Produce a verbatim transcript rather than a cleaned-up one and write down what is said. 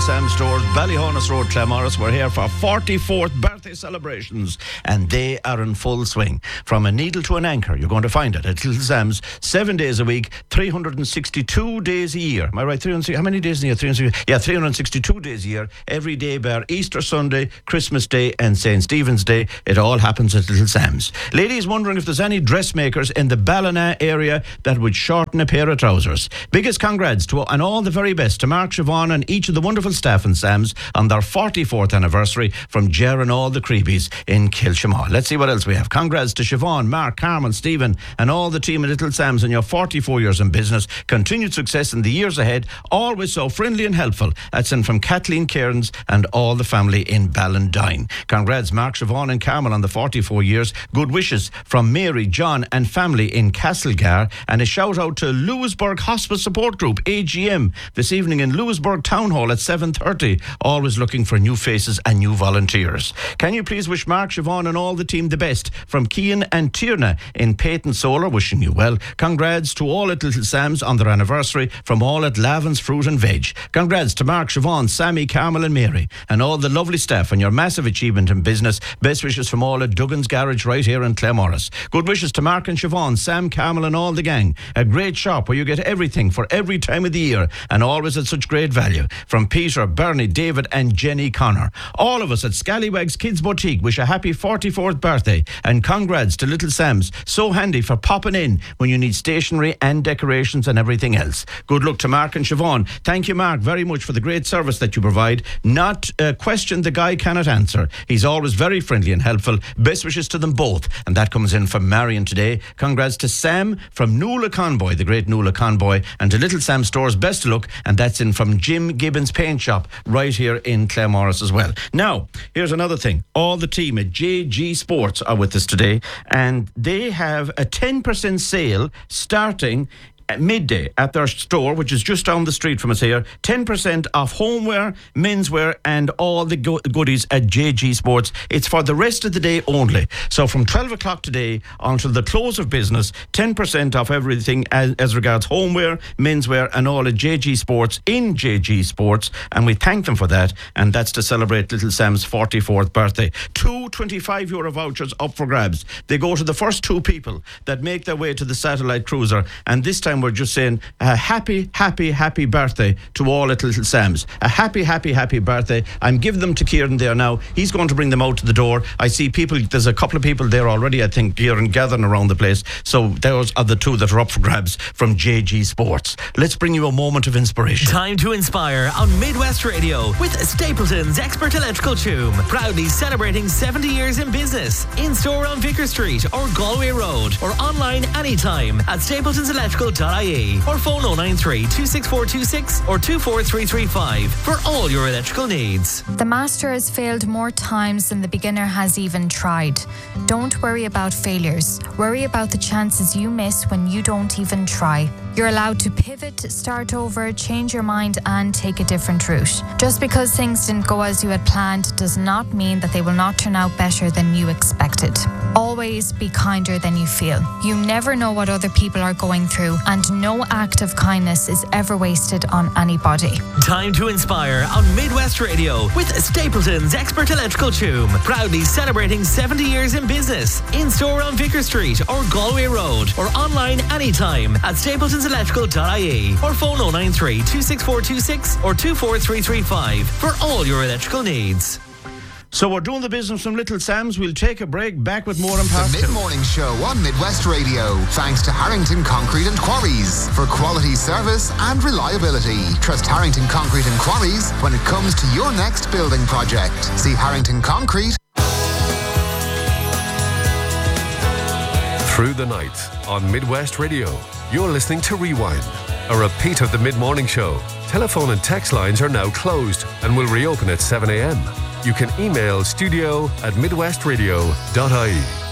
Sam Stores, Ballyhonus Road, Claremorris. We're here for forty-fourth birthday celebrations, and they are in full swing. From a needle to an anchor, you're going to find it at Little Sam's, seven days a week, three hundred sixty-two days a year. Am I right? three hundred sixty, how many days in a year? three hundred sixty, yeah, three hundred sixty-two days a year. Every day bar Easter Sunday, Christmas Day, and Saint Stephen's Day. It all happens at Little Sam's. Ladies wondering if there's any dressmakers in the Ballina area that would shorten a pair of trousers. Biggest congrats to and all the very best to Mark, Siobhan, and each of the wonderful staff in Sam's on their forty-fourth anniversary from Ger and all the Creebies in Kilshamall. Let's see what else we have. Congrats to Siobhan, Mark, Carmel, Stephen, and all the team at Little Sam's on your forty-four years in business. Continued success in the years ahead. Always so friendly and helpful. That's in from Kathleen Cairns and all the family in Ballandine. Congrats, Mark, Siobhan, and Carmel on the forty-four years. Good wishes from Mary, John, and family in Castlegar. And a shout out to Lewisburg Hospice Support Group, A G M, this evening in Lewisburg Town Hall at seven thirty. Always looking for new faces and new volunteers. Can you please wish Mark, Siobhan, and all the team the best from Cian and Tierna in Peyton Solar, wishing you well. Congrats to all at Little Sam's on their anniversary from all at Lavin's Fruit and Veg. Congrats to Mark, Siobhan, Sammy, Carmel, and Mary, and all the lovely staff on your massive achievement in business. Best wishes from all at Duggan's Garage right here in Claremorris. Good wishes to Mark and Siobhan, Sam, Carmel, and all the gang. A great shop where you get everything for every time of the year and always at such great value. From Peter, Bernie, David, and Jenny Connor. All of us at Scallywags Kids Boutique wish a happy forty-fourth birthday and congrats to Little Sam's. So handy for popping in when you need stationery and decorations and everything else. Good luck to Mark and Siobhan. Thank you, Mark, very much for the great service that you provide. Not a question the guy cannot answer. He's always very friendly and helpful. Best wishes to them both. And that comes in from Marion today. Congrats to Sam from Nuala Convoy, the great Nuala Convoy, and to Little Sam Stores, best of luck. And that's in from Jim Gibbons Paint Shop right here in Claremorris as well. Now, here's another thing. All the team at J G Sports are with us today, and they have a ten percent sale starting at midday at their store, which is just down the street from us here. ten percent off homeware, menswear, and all the go- goodies at J G Sports. It's for the rest of the day only. So from twelve o'clock today until the close of business, ten percent off everything as, as regards homeware, menswear, and all at J G Sports in J G Sports. And we thank them for that. And that's to celebrate Little Sam's forty-fourth birthday. Two twenty-five euro vouchers up for grabs. They go to the first two people that make their way to the satellite cruiser. And this time we're just saying a happy, happy, happy birthday to all at Little Sam's. A happy, happy, happy birthday. I'm giving them to Kieran there now. He's going to bring them out to the door. I see people, there's a couple of people there already, I think, Kieran, gathering around the place. So those are the two that are up for grabs from J G Sports. Let's bring you a moment of inspiration. Time to inspire on Midwest Radio with Stapleton's Expert Electrical Tune. Proudly celebrating seventy years in business. In store on Vicar Street or Galway Road, or online anytime at stapletons electrical dot I E. Or phone oh nine three, two six four two six or two four three three five for all your electrical needs. The master has failed more times than the beginner has even tried. Don't worry about failures. Worry about the chances you miss when you don't even try. You're allowed to pivot, start over, change your mind, and take a different route. Just because things didn't go as you had planned does not mean that they will not turn out better than you expected. Always be kinder than you feel. You never know what other people are going through, and no act of kindness is ever wasted on anybody. Time to inspire on Midwest Radio with Stapleton's Expert Electrical Tune. Proudly celebrating seventy years in business. In store on Vicar Street or Galway Road, or online anytime at stapletons electrical dot I E. Or phone oh nine three, two six four two six or two four three three five for all your electrical needs. So we're doing the business from Little Sam's. We'll take a break. Back with more on part The Mid-Morning Show on Midwest Radio. Thanks to Harrington Concrete and Quarries for quality service and reliability. Trust Harrington Concrete and Quarries when it comes to your next building project. See Harrington Concrete. Through the night on Midwest Radio, you're listening to Rewind, a repeat of the Mid-Morning Show. Telephone and text lines are now closed and will reopen at seven a.m. You can email studio at midwestradio dot I E.